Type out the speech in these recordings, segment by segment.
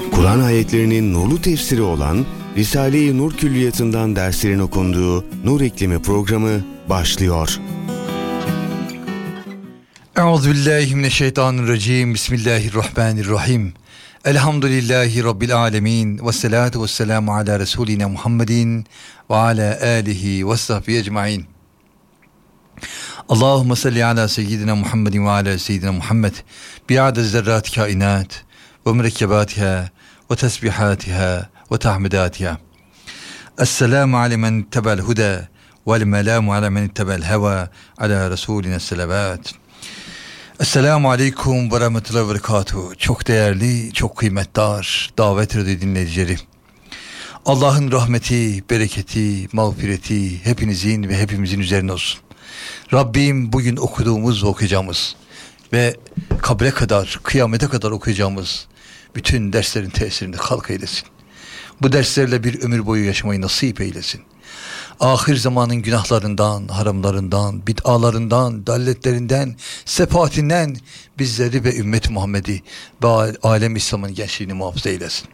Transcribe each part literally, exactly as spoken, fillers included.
Kur'an ayetlerinin nurlu tefsiri olan Risale-i Nur Külliyatı'ndan derslerin okunduğu Nur İklimi programı başlıyor. Euzubillahimineşşeytanirracim. Bismillahirrahmanirrahim. Elhamdülillahi Rabbil alemin. Ve salatu ve selamu ala Resulina Muhammedin ve ala alihi ve sahbihi ecmain. Allahümme salli ala seyyidina Muhammedin ve ala seyyidina Muhammed bi'aded zerrat kainat ve mürekkebatiha ve tesbihatiha ve tahmidatiha. Esselamu ala men tebel huda vel melamu ala men tebel heva ala Resulina selavat. Esselamu aleyküm ve rahmetullahi ve berekatuhu. Çok değerli, çok kıymetdar davet radyo dinleyicileri. Allah'ın rahmeti, bereketi, mağfireti hepinizin ve hepimizin üzerine olsun. Rabbim bugün okuduğumuz ve okuyacağımız ve kabre kadar, kıyamete kadar okuyacağımız bütün derslerin tesirini halk eylesin. Bu derslerle bir ömür boyu yaşamayı nasip eylesin. Ahir zamanın günahlarından, haramlarından, bid'alarından, dalletlerinden, sefatinden bizleri ve ümmet Muhammed'i ve alem İslam'ın gençliğini muhafaza eylesin.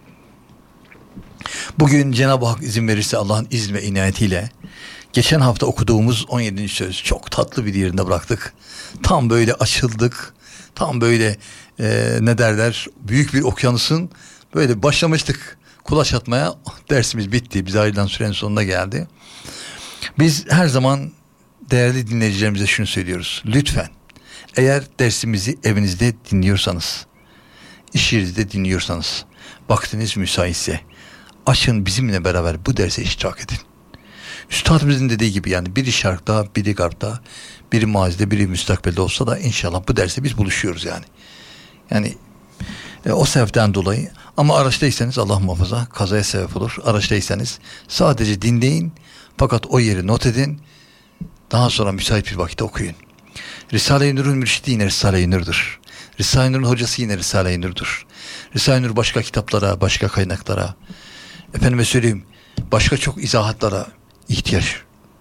Bugün Cenab-ı Hak izin verirse Allah'ın izni ve inayetiyle geçen hafta okuduğumuz on yedinci söz çok tatlı bir yerinde bıraktık. Tam böyle açıldık. Tam böyle e, ne derler, büyük bir okyanusun böyle başlamıştık kulaç atmaya. Dersimiz bitti. Biz ayrılan sürenin sonuna geldi. Biz her zaman değerli dinleyicilerimize şunu söylüyoruz. Lütfen eğer dersimizi evinizde dinliyorsanız, iş yerinizde dinliyorsanız, vaktiniz müsaitse açın bizimle beraber bu derse iştirak edin. Üstadımızın dediği gibi yani biri şarkta, biri garbda, biri mazide, biri müstakbelde olsa da inşallah bu derse biz buluşuyoruz yani. Yani e, o sebepten dolayı, ama araçtaysanız Allah muhafaza kazaya sebep olur. Araçtaysanız sadece dinleyin fakat o yeri not edin. Daha sonra müsait bir vakitte okuyun. Risale-i Nur'un mürşidi yine Risale-i Nur'dur. Risale-i Nur'un hocası yine Risale-i Nur'dur. Risale-i Nur başka kitaplara, başka kaynaklara, efendime söyleyeyim başka çok izahatlara ihtiyaç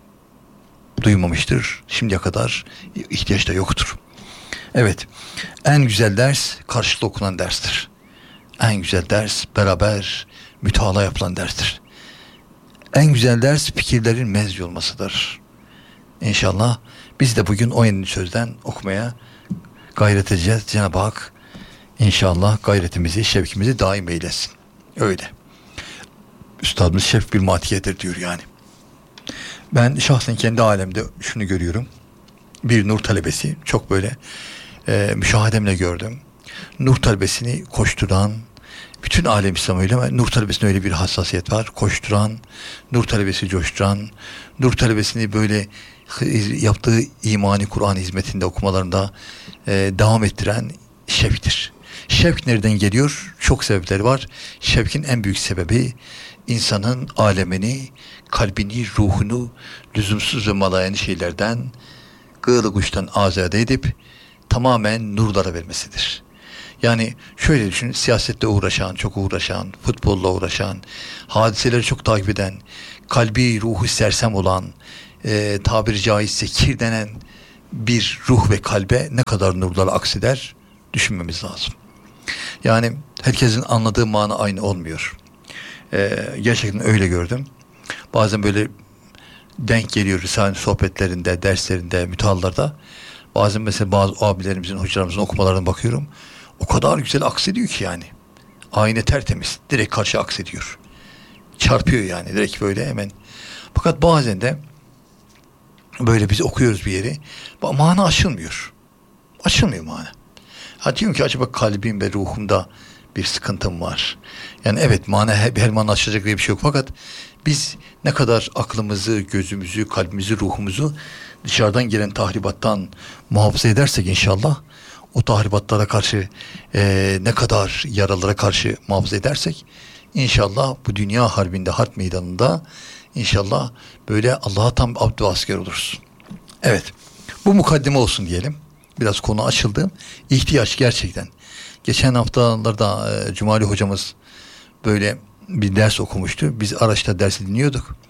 duymamıştır. Şimdiye kadar ihtiyaç da yoktur. Evet, en güzel ders karşılıklı okunan derstir. En güzel ders beraber mütalaa yapılan derstir. En güzel ders fikirlerin mezci olmasıdır. İnşallah biz de bugün on yedinci sözden okumaya gayret edeceğiz. Cenab-ı Hak inşallah gayretimizi, şevkimizi daim eylesin. Öyle. Üstadımız şevk bir matiyedir diyor yani. Ben şahsen kendi alemde şunu görüyorum. Bir nur talebesi, çok böyle e, müşahedemle gördüm. Nur talebesini koşturan, bütün alem İslam öyle ama nur talebesinde öyle bir hassasiyet var. Koşturan, nur talebesi coşturan, nur talebesini böyle yaptığı imani Kur'an hizmetinde okumalarında e, devam ettiren şevktir. Şevk nereden geliyor? Çok sebepleri var. Şevkin en büyük sebebi insanın alemini, kalbini, ruhunu lüzumsuz ve malayani şeylerden, gığlı kuştan azade edip tamamen nurlara vermesidir. Yani şöyle düşünün, siyasetle uğraşan, çok uğraşan, futbolla uğraşan, hadiseleri çok takip eden, kalbi, ruhu sersem olan, e, tabiri caizse kirlenen bir ruh ve kalbe ne kadar nurlar akseder düşünmemiz lazım. Yani herkesin anladığı mana aynı olmuyor. E, gerçekten öyle gördüm. Bazen böyle denk geliyor Risale sohbetlerinde, derslerinde, müteallarda. Bazen mesela bazı abilerimizin, hocalarımızın okumalarına bakıyorum. O kadar güzel aksediyor ki yani. Ayna tertemiz. Direkt karşı aksediyor. Çarpıyor yani. Direkt böyle hemen. Fakat bazen de böyle biz okuyoruz bir yeri. Mana açılmıyor. Açılmıyor mana. Ha diyorum ki acaba kalbim ve ruhumda bir sıkıntım var. Yani evet mana her, her mana açılacak diye bir şey yok. Fakat biz ne kadar aklımızı, gözümüzü, kalbimizi, ruhumuzu dışarıdan gelen tahribattan muhafaza edersek inşallah, o tahribatlara karşı e, ne kadar yaralara karşı muhafaza edersek inşallah bu dünya harbinde, harp meydanında inşallah böyle Allah'a tam abdü asker oluruz. Evet, bu mukaddime olsun diyelim. Biraz konu açıldı. İhtiyaç gerçekten. Geçen haftalarda e, Cumali hocamız böyle bir ders okumuştu. Biz araçta dersi dinliyorduk.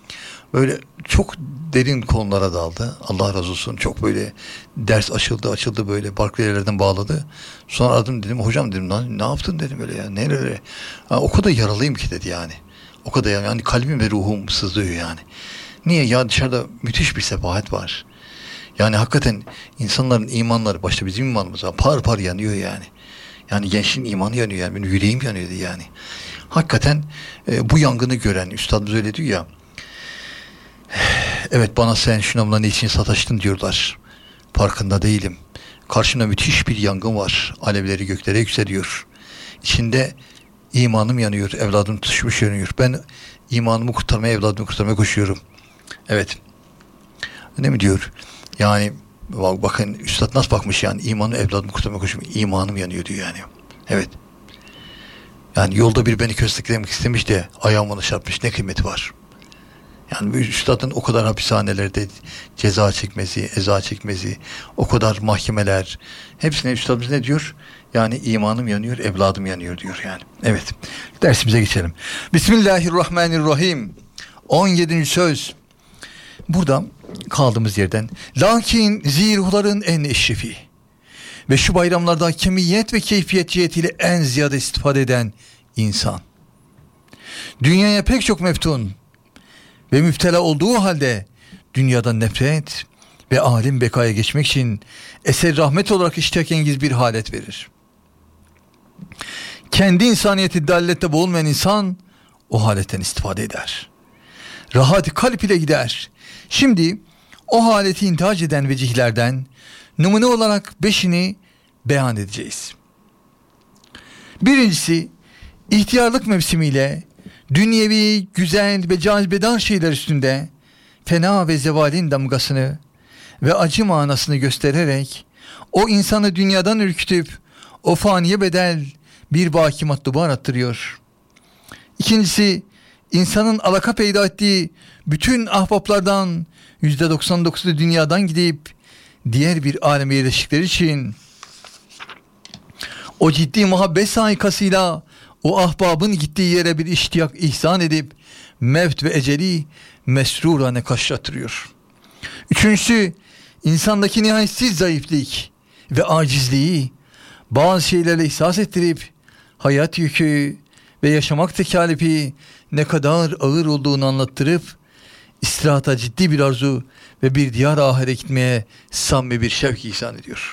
Böyle çok derin konulara daldı. Allah razı olsun. Çok böyle ders açıldı açıldı böyle farklı yerlerden bağladı. Sonra aradım, dedim hocam dedim lan ne yaptın dedim böyle ya. Ne öyle? Ha, o kadar yaralıyım ki dedi yani. O kadar yani, yani kalbim ve ruhum sızlıyor yani. Niye ya, dışarıda müthiş bir sefahet var. Yani hakikaten insanların imanları, başta bizim imanımız var, par par yanıyor yani. Yani gençliğin imanı yanıyor yani. Benim yüreğim yanıyordu yani. Hakikaten e, bu yangını gören üstadımız öyle diyor ya. Evet, bana sen şununla ne için sataştın diyorlar. Farkında değilim. Karşımda müthiş bir yangın var. Alevleri göklere yükseliyor. İçinde imanım yanıyor. Evladım tutuşmuş yanıyor. Ben imanımı kurtarmaya, evladımı kurtarmaya koşuyorum. Evet. Ne mi diyor? Yani bakın üstad nasıl bakmış yani. İmanım, evladımı kurtarmaya koşuyorum. İmanım yanıyor diyor yani. Evet. Yani yolda bir beni kösteklemek istemiş de ayağım ona çarpmış. Ne kıymeti var? Yani üstadın o kadar hapishanelerde ceza çekmesi, eza çekmesi, o kadar mahkemeler, hepsine üstadımız ne diyor? Yani imanım yanıyor, evladım yanıyor diyor yani. Evet, dersimize geçelim. Bismillahirrahmanirrahim. on yedinci söz. Burada kaldığımız yerden. Lakin ziruhların en eşrefi ve şu bayramlarda kemiyet ve keyfiyet cihetiyle en ziyade istifade eden insan. Dünyaya pek çok meftun ve müptela olduğu halde dünyadan nefret ve alim bekaya geçmek için eser rahmet olarak iştiyakengiz bir halet verir. Kendi insaniyeti dallette boğulmayan insan o haletten istifade eder. Rahat kalp ile gider. Şimdi o haleti intihac eden vecihlerden numune olarak beşini beyan edeceğiz. Birincisi, ihtiyarlık mevsimiyle dünyevi, güzel ve cazibedar şeyler üstünde fena ve zevalin damgasını ve acı manasını göstererek o insanı dünyadan ürkütüp o faniye bedel bir baki matlubar attırıyor. İkincisi, insanın alaka peyda ettiği bütün ahbaplardan yüzde doksan dokuzu dünyadan gidip diğer bir aleme yerleştikleri için o ciddi muhabbet saikasıyla o ahbabın gittiği yere bir iştiyak ihsan edip mevt ve eceli mesrurane karşılatıyor. Üçüncüsü, insandaki nihayetsiz zayıflık ve acizliği bazı şeylerle ihsas ettirip hayat yükü ve yaşamak tekalifi ne kadar ağır olduğunu anlattırıp istirahata ciddi bir arzu ve bir diyar ahire gitmeye samimi bir şevk ihsan ediyor.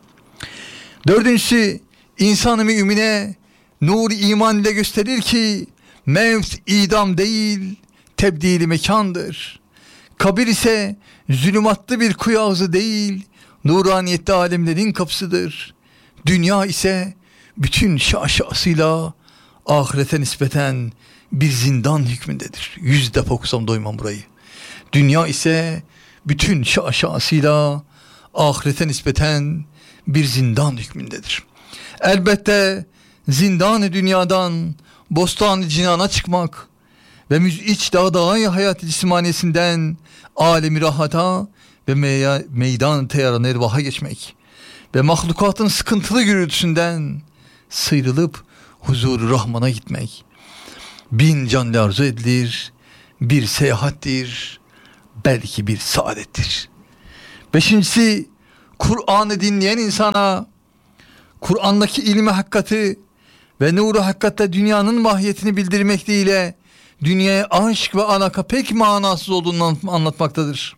Dördüncüsü, insan-ı mümine nur iman ile gösterir ki mevt idam değil, tebdili mekandır. Kabir ise zulümatlı bir kuyu ağzı değil, nuraniyette alemlerin kapısıdır. Dünya ise bütün şaşasıyla ahirete nispeten bir zindan hükmündedir. Yüz defa okusam doymam burayı. Dünya ise bütün şaşasıyla ahirete nispeten bir zindan hükmündedir. Elbette zindan-ı dünyadan bostan-ı cinana çıkmak ve müz'iç dağdağ-i hayat-ı cismaniyesinden alemi rahata ve me- meydan teyaran ervaha geçmek ve mahlukatın sıkıntılı gürültüsünden sıyrılıp huzur-u rahmana gitmek bin canlı arzu edilir, bir seyahattir, belki bir saadettir. Beşincisi, Kur'an'ı dinleyen insana Kur'an'daki ilmi hakikati ve nuru hakikatte dünyanın mahiyetini bildirmekteyle dünyaya aşk ve alaka pek manasız olduğunu anlatmaktadır.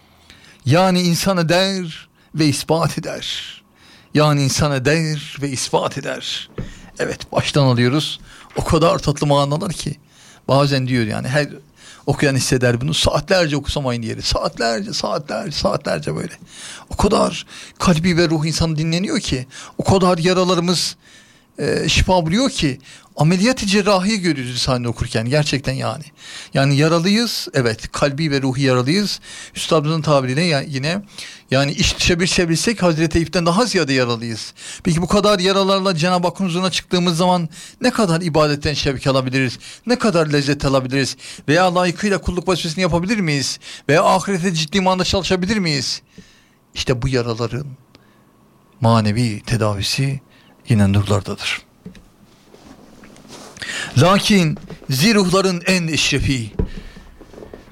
Yani insanı der ve ispat eder. Yani insanı der ve ispat eder. Evet, baştan alıyoruz. O kadar tatlı manalar ki bazen diyor yani her okuyan hisseder bunu. Saatlerce okusam aynı yeri. Saatlerce, saatlerce, saatlerce böyle. O kadar kalbi ve ruh insan dinleniyor ki, o kadar yaralarımız e, şifa buluyor ki ameliyat-ı cerrahi görüyoruz sahne okurken gerçekten yani. Yani yaralıyız, evet, kalbi ve ruhi yaralıyız. Üstadımızın tabiriyle yine yani iş dışa bir çevirsek Hazreti Eyüp'ten daha ziyade yaralıyız. Peki bu kadar yaralarla Cenab-ı Hakk'ın huzuruna çıktığımız zaman ne kadar ibadetten şevk alabiliriz? Ne kadar lezzet alabiliriz? Veya layıkıyla kulluk vazifesini yapabilir miyiz? Veya ahirete ciddi manada çalışabilir miyiz? İşte bu yaraların manevi tedavisi yine nurlardadır. Lakin ziruhların en eşrefi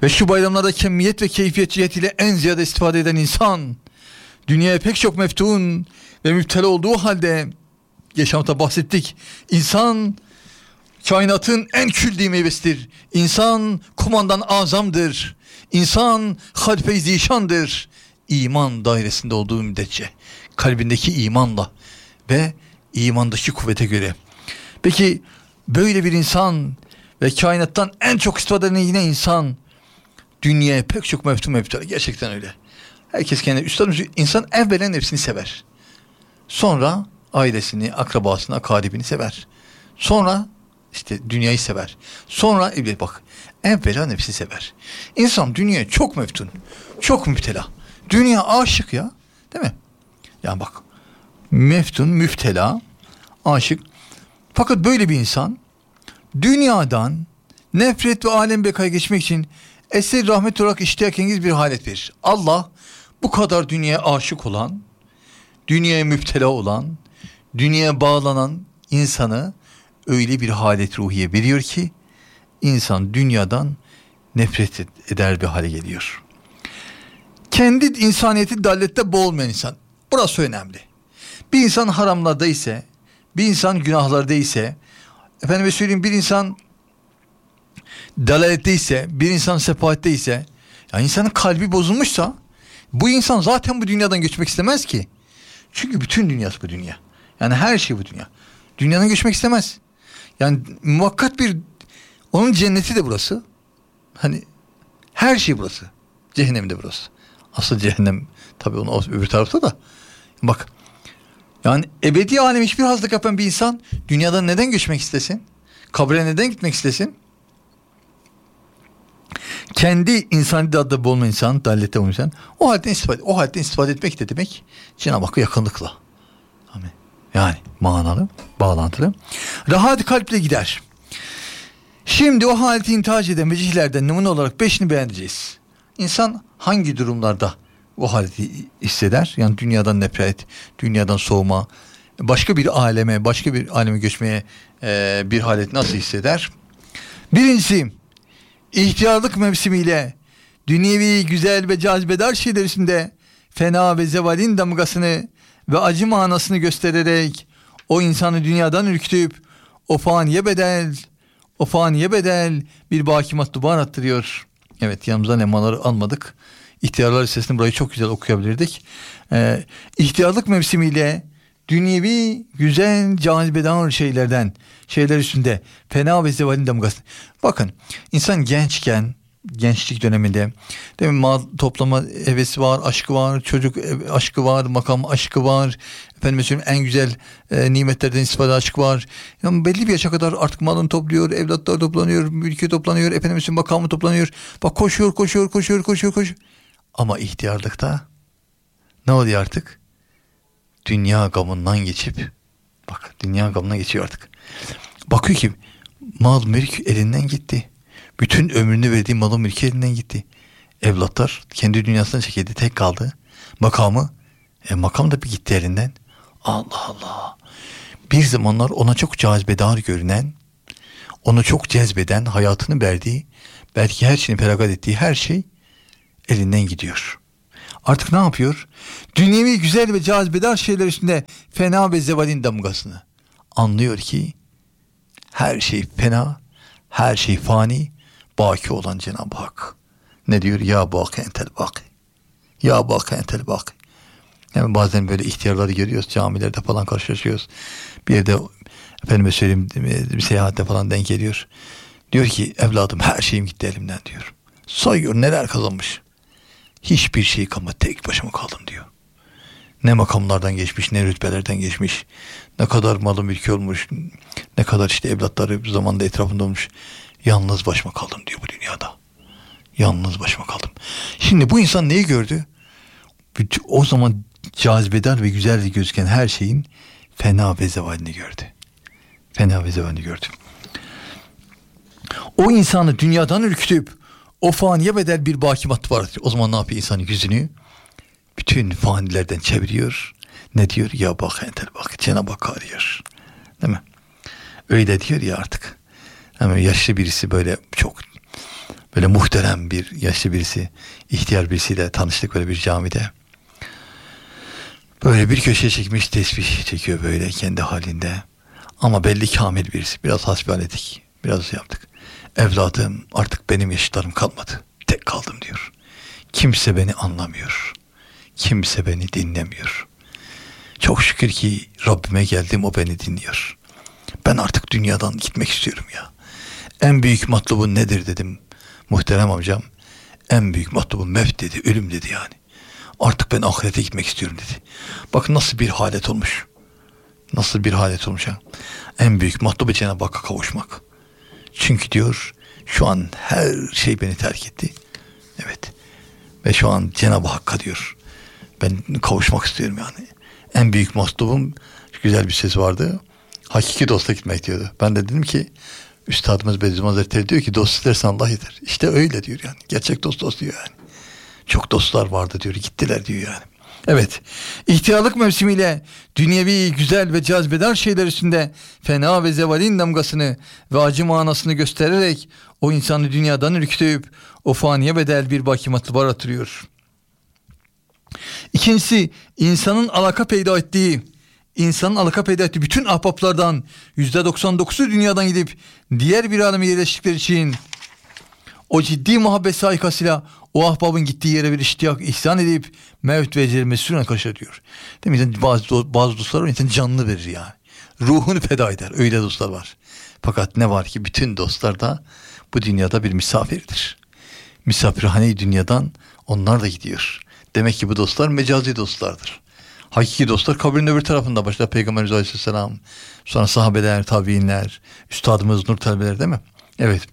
Ve şu bayramlarda kemiyet ve keyfiyet cihetiyle en ziyade istifade eden insan, dünyaya pek çok meftun ve müptela olduğu halde, yaşamda bahsettik, İnsan kainatın en külli meyvesidir. İnsan kumandan azamdır. İnsan halfe-i zişandır. İman dairesinde olduğu müddetçe, kalbindeki imanla ve imandaki kuvvete göre. Peki böyle bir insan ve kainattan en çok istifade eden yine insan, dünyaya pek çok meftun meftun. Gerçekten öyle. Herkes kendine, üstadım, insan evvelen nefsini sever. Sonra ailesini, akrabasını, akaribini sever. Sonra işte dünyayı sever. Sonra evlet, bak, evvela nefsi sever. İnsan dünyaya çok meftun, çok müptela. Dünya aşık ya, değil mi? Yani bak, meftun, müptela, aşık. Fakat böyle bir insan dünyadan nefret ve alem bekaya geçmek için eser rahmet olarak iştiyakengiz bir halet verir. Allah bu kadar dünyaya aşık olan, dünyaya müptela olan, dünyaya bağlanan insanı öyle bir halet ruhiye veriyor ki insan dünyadan nefret eder bir hale geliyor. Kendi insaniyeti dallette boğulmayan insan. Burası önemli. Bir insan haramlarda ise, bir insan günahlarda ise, efendime söyleyeyim, bir insan dalalette ise, bir insan sefahatte ise, yani insanın kalbi bozulmuşsa, bu insan zaten bu dünyadan göçmek istemez ki. Çünkü bütün dünyası bu dünya. Yani her şey bu dünya. Dünyadan göçmek istemez. Yani muvakkat bir, onun cenneti de burası. Hani her şey burası. Cehennem de burası. Asıl cehennem tabii onun öbür tarafta da. Bak, yani ebedi alem hiçbir hazırlık yapan bir insan dünyadan neden göçmek istesin? Kabre neden gitmek istesin? Kendi insani dadda bulunma insan, dallette bulunma insan, o halden istifade, o halden istifade etmek de demek Cenab-ı Hakk'a yakınlıkla. Amin. Yani manalı, bağlantılı. Rahat kalple gider. Şimdi o haleti intihac eden vecihlerden numune olarak beşini beğeneceğiz. İnsan hangi durumlarda o haleti hisseder? Yani dünyadan nefret, dünyadan soğuma, başka bir aleme, başka bir aleme göçmeye e, bir halet nasıl hisseder? Birincisi, ihtiyarlık mevsimiyle dünyevi güzel ve cazibedar şeyler üstünde fena ve zevalin damgasını ve acı manasını göstererek o insanı dünyadan ürkütüp o faniye bedel, o faniye bedel bir bakimat dubar attırıyor. Evet, yanımızdan emaları almadık. İhtiyarlar listesini burayı çok güzel okuyabilirdik. Ee, ihtiyarlık mevsimiyle dünyevi güzel cazibedar şeylerden, şeyler üstünde fena ve zevalin damgası. Bakın, insan gençken, gençlik döneminde, değil mi, mal toplama hevesi var, aşkı var, çocuk aşkı var, makam aşkı var, efendim mesela en güzel e, nimetlerden istifade aşkı var. Yani belli bir yaşa kadar artık malını topluyor, evlatlar toplanıyor, mülkü toplanıyor, efendim mesela makamı toplanıyor. Bak, koşuyor, koşuyor, koşuyor, koşuyor, koşuyor. Ama ihtiyarlıkta ne oluyor artık? Dünya gamından geçip, bak, dünya gamına geçiyor artık. Bakıyor ki mal mülk elinden gitti. Bütün ömrünü verdiği malı mülkü elinden gitti. Evlatlar kendi dünyasına çekildi, tek kaldı. Makamı, e, makam da bir gitti elinden. Allah Allah. Bir zamanlar ona çok cazibedar görünen, onu çok cezbeden, hayatını verdiği, belki her şeyini feragat ettiği her şey elinden gidiyor. Artık ne yapıyor? Dünyevi güzel ve cazibedar şeyler üstünde fena ve zevalin damgasını anlıyor ki her şey fena, her şey fani, baki olan Cenab-ı Hak. Ne diyor? Ya baki entel baki. Ya baki entel baki. Yani bazen böyle ihtiyarları görüyoruz, camilerde falan karşılaşıyoruz. Bir yerde, efendime söyleyeyim, bir seyahatte falan denk geliyor. Diyor ki, evladım her şeyim gitti elimden diyor. Sayıyor neler kazanmış. Hiçbir şey kalmadı, tek başıma kaldım diyor. Ne makamlardan geçmiş, ne rütbelerden geçmiş, ne kadar malı mülkü olmuş, ne kadar işte evlatları zamanda etrafında olmuş. Yalnız başıma kaldım diyor bu dünyada. Yalnız başıma kaldım. Şimdi bu insan neyi gördü? Bütün, o zaman cazibedar ve güzel gözüken her şeyin fena ve zevalini gördü. Fena ve zevalini gördü. O insanı dünyadan ürkütüp o faniye bedel bir bakimat var. O zaman ne yapıyor? İnsanın yüzünü bütün fanilerden çeviriyor. Ne diyor? Ya bak entel bak. Cenab-ı Hak arıyor. Değil mi? Öyle diyor ya artık. Yani yaşlı birisi böyle çok Böyle muhterem bir yaşlı birisi, ihtiyar birisiyle tanıştık böyle bir camide. Böyle bir köşeye çekmiş, tesbih çekiyor böyle kendi halinde. Ama belli kamil birisi. Biraz hasbihal ettik. Biraz yaptık. Evladım, artık benim yaşıtlarım kalmadı. Tek kaldım diyor. Kimse beni anlamıyor. Kimse beni dinlemiyor. Çok şükür ki Rabbime geldim, o beni dinliyor. Ben artık dünyadan gitmek istiyorum ya. En büyük matlubun nedir dedim. Muhterem amcam, en büyük matlubun mevt dedi, ölüm dedi yani. Artık ben ahirete gitmek istiyorum dedi. Bakın nasıl bir halet olmuş. Nasıl bir halet olmuş ha. En büyük matlubu Cenab-ı Hakk'a kavuşmak. Çünkü diyor, şu an her şey beni terk etti. Evet. Ve şu an Cenab-ı Hakk'a diyor, ben kavuşmak istiyorum yani. En büyük matlubum, güzel bir söz vardı. Hakiki dosta gitmek diyordu. Ben de dedim ki, Üstadımız Bediüzzaman Hazretleri diyor ki, dost istersen Allah yeter. İşte öyle diyor yani. Gerçek dost dost diyor yani. Çok dostlar vardı diyor, gittiler diyor yani. Evet, ihtiyarlık mevsimiyle dünyevi, güzel ve cazibedar şeyler üstünde fena ve zevalin damgasını ve acı manasını göstererek o insanı dünyadan ürkütüp o faniye bedel bir baki matluba aratıyor. İkincisi, insanın alaka peyda ettiği, insanın alaka peyda ettiği bütün ahbaplardan yüzde doksan dokuzu dünyadan gidip diğer bir aleme yerleştikleri için o ciddi muhabbet saikasıyla o ahbabın gittiği yere bir iştiyak ihsan edip mevt ve ecel mesulüne karşı diyor. Demek ki bazı, bazı dostlar var, insan canını verir yani. Ruhunu feda eder. Öyle dostlar var. Fakat ne var ki bütün dostlar da bu dünyada bir misafirdir. Misafirhane-i dünyadan onlar da gidiyor. Demek ki bu dostlar mecazi dostlardır. Hakiki dostlar kabrin öbür tarafında. Başta Peygamberimiz Aleyhisselam, sonra sahabeler, tabiinler, üstadımız nur talebeler değil mi? Evet.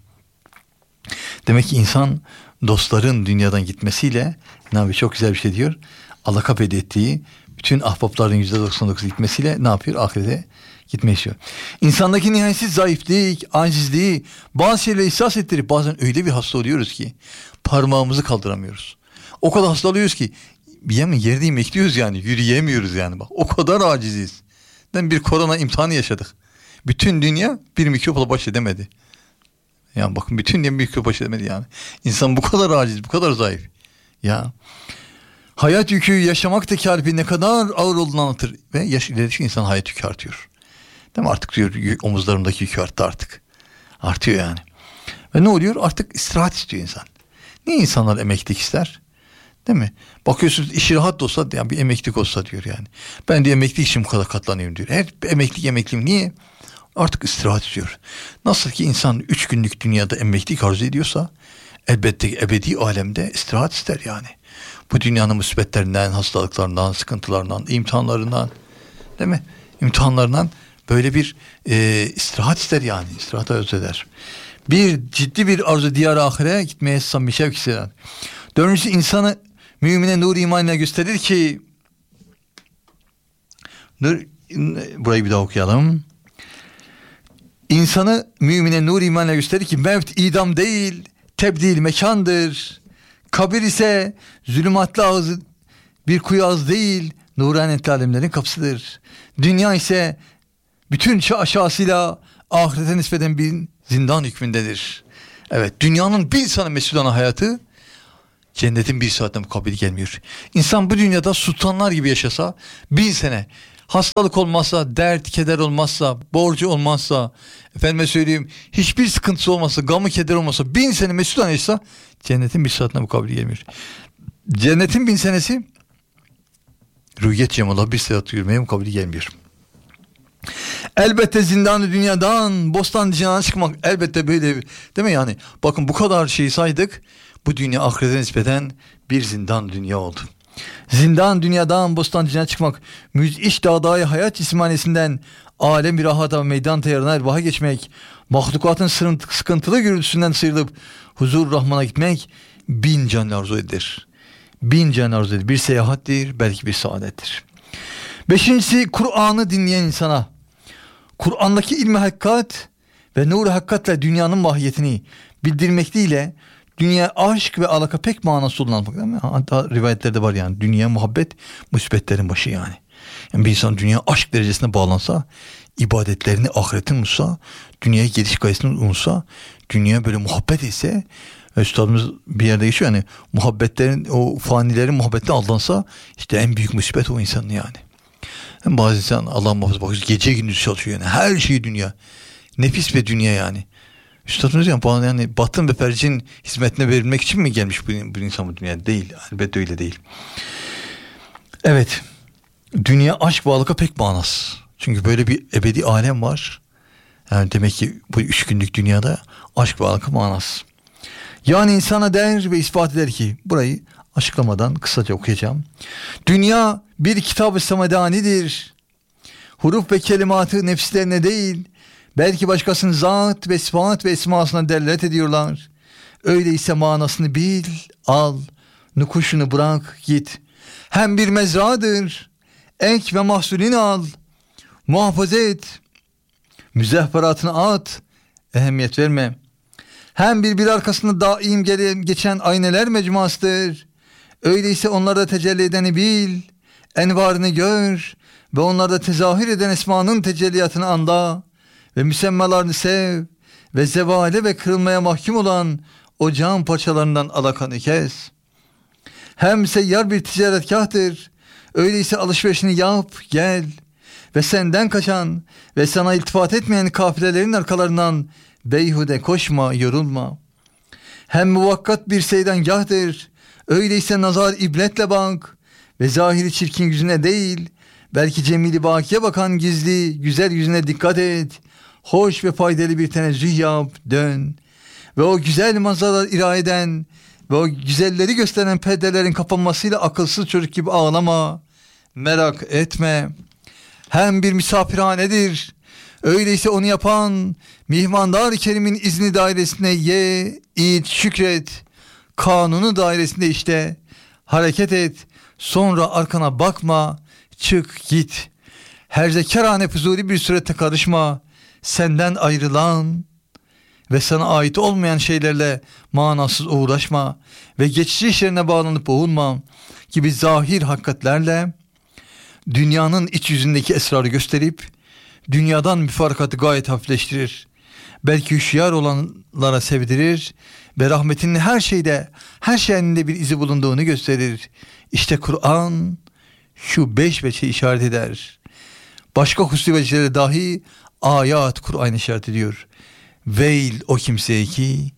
Demek ki insan dostların dünyadan gitmesiyle ne yapıyor? Çok güzel bir şey diyor. Alaka peyda ettiği bütün ahbapların yüzde doksan dokuz gitmesiyle ne yapıyor? Ahirete gitmeyi istiyor. İnsandaki nihayetsiz zayıflık, acizliği bazı şeyleri ihsas ettirip bazen öyle bir hasta oluyoruz ki parmağımızı kaldıramıyoruz. O kadar hasta oluyoruz ki yemin yerde yemekliyoruz yani, yürüyemiyoruz yani. Bak o kadar aciziz. Ben bir korona imtihanı yaşadık. Bütün dünya bir mikropla baş edemedi. Yani bakın bütün dünya bir mikropla baş edemedi yani. İnsan bu kadar aciz, bu kadar zayıf. Ya hayat yükü yaşamak da kalbi ne kadar ağır olduğunu anlatır. Ve yaş ilerledikçe insan hayat yükü artıyor. Değil mi? Artık diyor omuzlarımdaki yükü arttı artık. Artıyor yani. Ve ne oluyor? Artık istirahat istiyor insan. Niye insanlar emeklilik ister? Değil mi? Bakıyorsunuz işi rahat da olsa yani bir emeklilik olsa diyor yani. Ben de emeklilik için bu kadar katlanıyorum diyor. Her emeklilik emekliyim. Niye? Artık istirahat istiyor. Nasıl ki insan üç günlük dünyada emeklilik arzu ediyorsa elbette ebedi alemde istirahat ister yani. Bu dünyanın musibetlerinden, hastalıklarından, sıkıntılarından, imtihanlarından, değil mi? İmtihanlarından böyle bir e, istirahat ister yani. İstirahat arzu eder. Bir ciddi bir arzu diyar-ı ahire gitmeye samimi şevk hisseder. Dördüncüsü insanı mümine nur imanına gösterir ki nur, burayı bir daha okuyalım. İnsanı mümine nur imanına gösterir ki mevt idam değil, tebdil mekandır. Kabir ise zulümatlı ağzı bir kuyu ağız değil, nuraniyetli alemlerin kapısıdır. Dünya ise bütün aşağısıyla ahirete nispeten bir zindan hükmündedir. Evet, dünyanın bir sana mesudana hayatı cennetin bir saatten mukabili gelmiyor. İnsan bu dünyada sultanlar gibi yaşasa bin sene, hastalık olmazsa, dert, keder olmazsa, borcu olmazsa, efendime söyleyeyim hiçbir sıkıntısı olmazsa, gamı, keder olmazsa, bin sene mesudana yaşasa cennetin bir saatten mukabili gelmiyor. Cennetin bin senesi rüyet cemala bir saat yürümeye mukabili gelmiyor. Elbette zindanı dünyadan bostan diyana çıkmak elbette böyle değil mi yani? Bakın bu kadar şeyi saydık. Bu dünya ahirete nispeten bir zindan dünya oldu. Zindan dünyadan bostan diyana çıkmak, müz'iş dağdayı hayat cismanesinden alem bir rahata meydan teyarına erbaha geçmek, mahlukatın sıkıntılı gürültüsünden sıyrılıp huzur rahmana gitmek bin can arzu edilir. Bin can arzu edilir. Bir seyahattir, belki bir saadettir. Beşincisi Kur'an'ı dinleyen insana Kur'an'daki ilmi hakikat ve nur-u hakikatle dünyanın mahiyetini bildirmekliyle dünya aşk ve alaka pek manası kullanmak değil mi? Hatta rivayetlerde var yani dünya muhabbet musibetlerin başı yani. Yani bir insan dünya aşk derecesine bağlansa ibadetlerini, ahiretini unutsa, dünyaya geliş gayesini unutsa, dünya böyle muhabbet ise, üstadımız bir yerde geçiyor yani, muhabbetlerin, o fanilerin muhabbetine aldansa, işte en büyük musibet o insanın yani. Yani bazı insan Allah muhafaza bakıyor, gece gündüz çalışıyor yani, her şey dünya, nefis ve dünya yani. Üstadımız yani, yani batın ve fercin hizmetine verilmek için mi gelmiş bu, bu insan bu dünyaya? Değil, elbette öyle değil. Evet, dünya aşk ve halka pek manasız. Çünkü böyle bir ebedi alem var. Yani demek ki bu üç günlük dünyada aşk ve halka manasız. Yani insana der ve ispat eder ki, burayı açıklamadan kısaca okuyacağım. Dünya bir kitab-ı semedanidir. Huruf ve kelimatı nefislerine değil, belki başkasının zat ve sıfat ve esmasına delalet ediyorlar. Öyleyse manasını bil, al, nukuşunu bırak, git. Hem bir mezradır, ek ve mahsulini al, muhafaza et, müzehveratını at, ehemmiyet verme. Hem bir bir arkasında daim gelen, geçen ayneler mecmuasıdır. Öyleyse onlarda tecelli edeni bil, envarını gör ve onlarda tezahür eden esmanın tecelliyatını anla ve müsemmalarını sev ve zevale ve kırılmaya mahkum olan o can parçalarından alakanı kes. Hem seyyar bir ticaretkahtır. Öyleyse alışverişini yap, gel ve senden kaçan ve sana iltifat etmeyen kafilelerin arkalarından beyhude koşma, yorulma. Hem muvakkat bir seydangâhtır. Öyleyse nazar ibretle bak ve zahiri çirkin yüzüne değil, belki cemili bakiye bakan gizli, güzel yüzüne dikkat et. Hoş ve faydalı bir tenezzüh yap, dön. Ve o güzel manzaralar ira eden ve o güzelleri gösteren perdelerin kapanmasıyla akılsız çocuk gibi ağlama, merak etme. Hem bir misafirhanedir. Öyleyse onu yapan mihmandar-ı kerimin izni dairesinde ye, iç, şükret. Kanunu dairesinde işte hareket et. Sonra arkana bakma, çık git. Herzekarane fuzuli bir surette karışma. Senden ayrılan ve sana ait olmayan şeylerle manasız uğraşma ve geçici işlerine bağlanıp boğulma gibi zahir hakikatlerle dünyanın iç yüzündeki esrarı gösterip dünyadan müfarakatı gayet hafifleştirir. Belki hüşyar olanlara sevdirir ve rahmetinin her şeyde, her şeyinde bir izi bulunduğunu gösterir. İşte Kur'an şu beş veçe işaret eder. Başka hususi veçelere dahi ayat Kur'an işaret ediyor. Veil o kimseye ki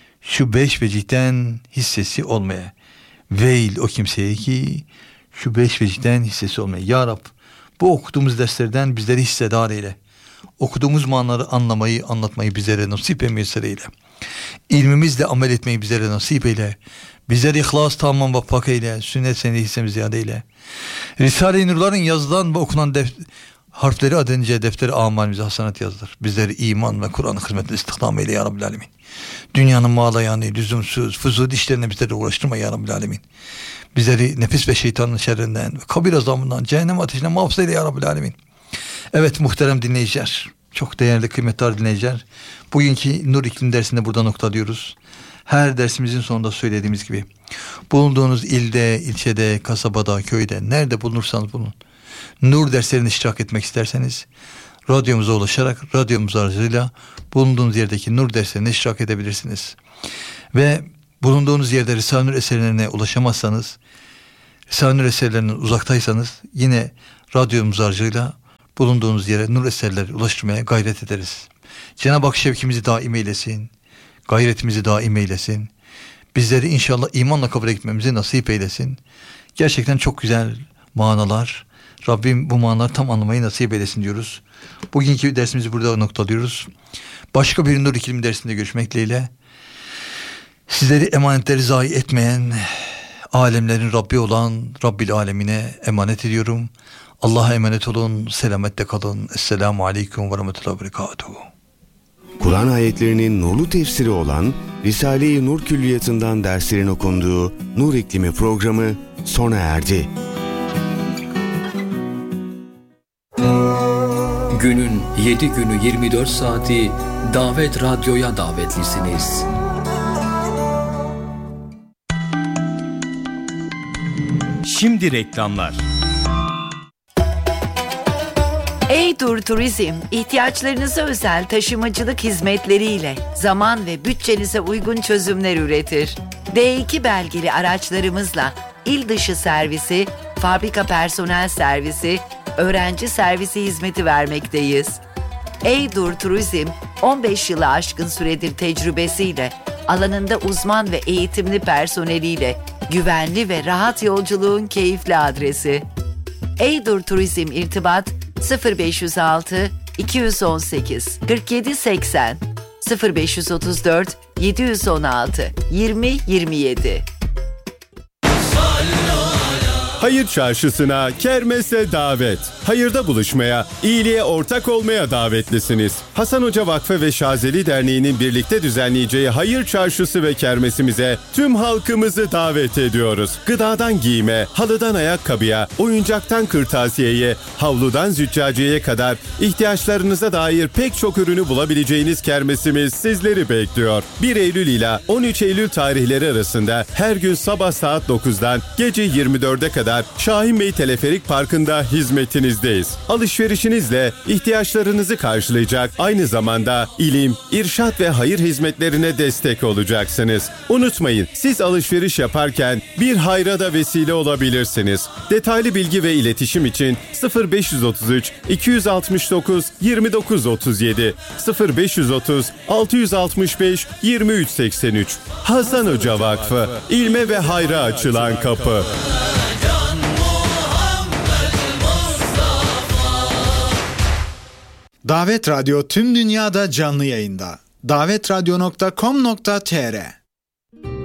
şu beş vecihten hissesi olmaya. Veil o kimseye ki şu beş vecihten hissesi olmaya. Ya Rab, bu okuduğumuz derslerden bizleri hissedar eyle. Okuduğumuz manaları anlamayı, anlatmayı bizlere nasip ve müyesser eyle. İlmimizle amel etmeyi bizlere nasip eyle. Bizleri ihlas, tamam ve pak eyle. Sünnet senedi hissemizi ziyade eyle. Risale-i Nurların yazılan ve okunan def- harfleri adınca defteri amalimize hasanat yazılır. Bizleri iman ve Kur'an'ın hizmetine istihdam eyle ya Rabbil Alemin. Dünyanın mağlayanı, lüzumsuz, fuzuli işlerine bizleri uğraştırma ya Rabbil Alemin. Bizleri nefis ve şeytanın şerrinden, kabir azabından, cehennem ateşinden muhafaza eyle ya Rabbil Alemin. Evet muhterem dinleyiciler, çok değerli kıymetli dinleyiciler, bugünkü Nur İklim dersinde burada noktalıyoruz. Her dersimizin sonunda söylediğimiz gibi, bulunduğunuz ilde, ilçede, kasabada, köyde, nerede bulunursanız bulunun. Nur derslerine iştirak etmek isterseniz, radyomuza ulaşarak, radyomuz aracılığıyla bulunduğunuz yerdeki Nur derslerine iştirak edebilirsiniz. Ve bulunduğunuz yerde Risale-i Nur eserlerine ulaşamazsanız, Risale-i Nur eserlerinden uzaktaysanız, yine radyomuz aracılığıyla bulunduğunuz yere nur eserleri ulaştırmaya gayret ederiz. Cenab-ı Hak şevkimizi daim eylesin, gayretimizi daim eylesin. Bizleri inşallah imanla kabul etmemizi nasip eylesin. Gerçekten çok güzel manalar. Rabbim bu manaları tam anlamayı nasip eylesin diyoruz. Bugünkü dersimizi burada noktalıyoruz. Başka bir Nur İklim dersinde görüşmek dileğiyle. Sizleri emanetleri zayi etmeyen, alemlerin Rabbi olan Rabbil Alemine emanet ediyorum. Allah'a emanet olun, selamette kalın. Esselamu Aleyküm ve Rahmetullahi ve Berekatuhu. Kur'an ayetlerinin nurlu tefsiri olan Risale-i Nur Külliyatı'ndan derslerin okunduğu Nur İklimi programı sona erdi. Günün yedi günü yirmi dört saati Davet Radyo'ya davetlisiniz. Şimdi reklamlar. Eydur Turizm, ihtiyaçlarınıza özel taşımacılık hizmetleriyle zaman ve bütçenize uygun çözümler üretir. D iki belgeli araçlarımızla il dışı servisi, fabrika personel servisi, öğrenci servisi hizmeti vermekteyiz. Eydur Turizm, on beş yılı aşkın süredir tecrübesiyle, alanında uzman ve eğitimli personeliyle güvenli ve rahat yolculuğun keyifli adresi. Eydur Turizm irtibat sıfır beş yüz altı iki yüz on sekiz kırk yedi seksen sıfır beş yüz otuz dört yedi yüz on altı yirmi yirmi yedi. Hayır Çarşısı'na, kermese davet. Hayırda buluşmaya, iyiliğe ortak olmaya davetlisiniz. Hasan Hoca Vakfı ve Şazeli Derneği'nin birlikte düzenleyeceği Hayır Çarşısı ve kermesimize tüm halkımızı davet ediyoruz. Gıdadan giyime, halıdan ayakkabıya, oyuncaktan kırtasiyeye, havludan züccaciyeye kadar ihtiyaçlarınıza dair pek çok ürünü bulabileceğiniz kermesimiz sizleri bekliyor. bir Eylül ile on üç Eylül tarihleri arasında her gün sabah saat dokuzdan gece yirmi dörde kadar Şahin Bey Teleferik Parkı'nda hizmetinizdeyiz. Alışverişinizle ihtiyaçlarınızı karşılayacak, aynı zamanda ilim, irşat ve hayır hizmetlerine destek olacaksınız. Unutmayın, siz alışveriş yaparken bir hayra da vesile olabilirsiniz. Detaylı bilgi ve iletişim için sıfır beş otuz üç iki yüz altmış dokuz yirmi dokuz otuz yedi sıfır beş otuz altı yüz altmış beş yirmi üç seksen üç. Hasan Hoca Vakfı, ilme ve hayra açılan kapı. Davet Radyo tüm dünyada canlı yayında. davet radyo nokta com nokta tr